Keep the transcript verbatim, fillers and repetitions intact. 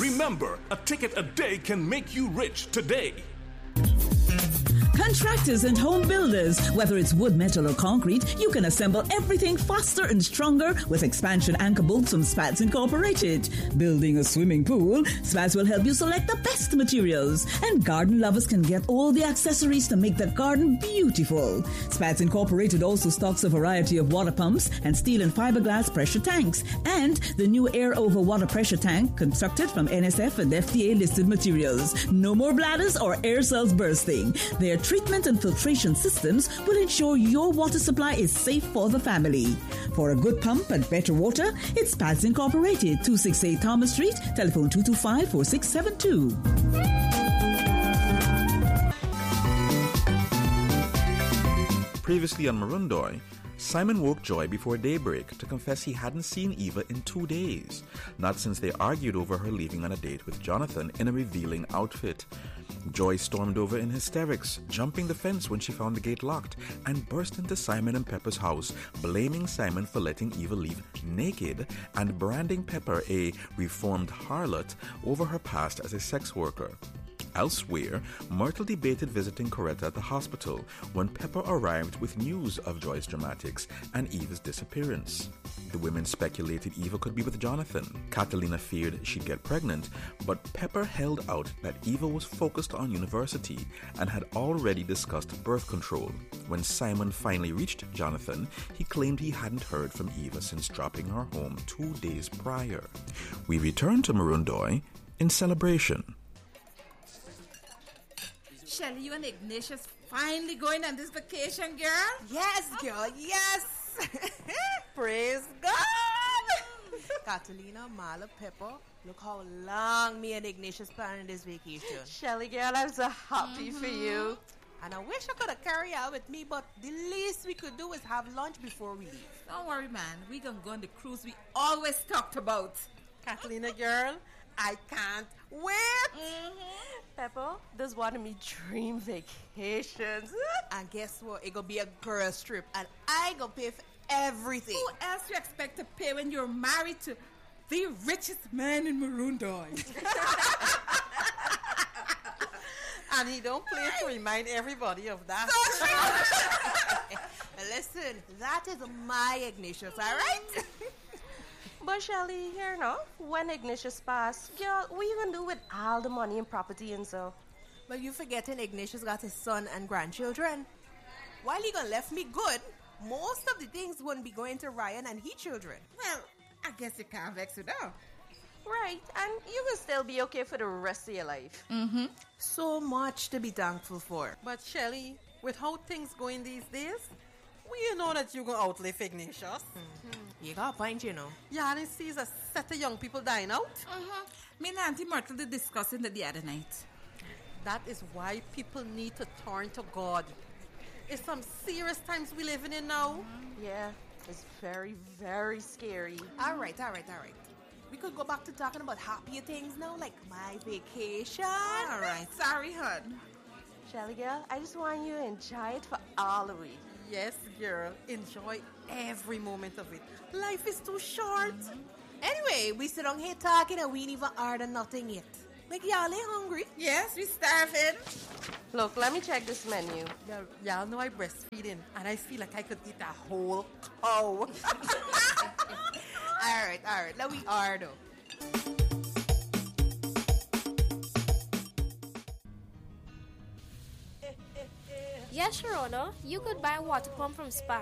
Remember, a ticket a day can make you rich today. Contractors and home builders, whether it's wood, metal, or concrete, you can assemble everything faster and stronger with expansion anchor bolts from Spats Incorporated. Building a swimming pool, Spats will help you select the best materials. And garden lovers can get all the accessories to make the garden beautiful. Spats Incorporated also stocks a variety of water pumps and steel and fiberglass pressure tanks. And the new air over water pressure tank constructed from N S F and F D A listed materials. No more bladders or air cells bursting. Their treatment and filtration systems will ensure your water supply is safe for the family. For a good pump and better water, it's Spats Incorporated, two sixty-eight Thomas Street, telephone two two five, four six seven two. Previously on Marundoy, Simon woke Joy before daybreak to confess he hadn't seen Eva in two days, not since they argued over her leaving on a date with Jonathan in a revealing outfit. Joy stormed over in hysterics, jumping the fence when she found the gate locked, and burst into Simon and Pepper's house, blaming Simon for letting Eva leave naked and branding Pepper a reformed harlot over her past as a sex worker. Elsewhere, Myrtle debated visiting Coretta at the hospital when Pepper arrived with news of Joy's dramatics and Eva's disappearance. The women speculated Eva could be with Jonathan. Catalina feared she'd get pregnant, but Pepper held out that Eva was focused on university and had already discussed birth control. When Simon finally reached Jonathan, he claimed he hadn't heard from Eva since dropping her home two days prior. We return to Marundoy in celebration. Shelly, you and Ignatius finally going on this vacation, girl? Yes, girl, yes. Praise God. Catalina, Marla, Pepper, look how long me and Ignatius planning this vacation. Shelly, girl, I'm so happy mm-hmm. for you. And I wish I could have carried out with me, but the least we could do is have lunch before we leave. Don't worry, man. We gonna go on the cruise we always talked about. Catalina, girl, I can't wait. Mm-hmm. Pepper, this one of me dream vacations. And guess what? It gonna be a girls trip, and I gonna pay for everything. Who else you expect to pay when you're married to the richest man in Marundoy? And he don't play to remind everybody of that. Listen, that is my Ignatius, all right? But Shelly, here now, when Ignatius passed, girl, what you gonna do with all the money and property and so? But you forgetting Ignatius got his son and grandchildren. While he gonna left me good, most of the things wouldn't be going to Ryan and he children. Well, I guess you can't vex with that. Right, and you will still be okay for the rest of your life. Mm-hmm. So much to be thankful for. But Shelly, with how things going these days, we know that you gonna outlive Ignatius. Mm-hmm. You got a point, you know. Yeah, and sees a set of young people dying out. Mm-hmm. Me and Auntie Myrtle did discussing that the other night. That is why people need to turn to God. It's some serious times we living in now. Mm-hmm. Yeah, it's very, very scary. All right, all right, all right. We could go back to talking about happier things now, like my vacation. All right, sorry, hun. Shelly girl, I just want you to enjoy it for all of it. Yes, girl. Enjoy every moment of it. Life is too short. Mm-hmm. Anyway, we sit on here talking and we ain't even order nothing yet. Like, y'all ain't hungry? Yes, we starving. Look, let me check this menu. Y'all, y'all know I breastfeeding, and I feel like I could eat a whole cow. All right, all right. Let me order. Yes, Your Honor. You could buy a water pump from Spa.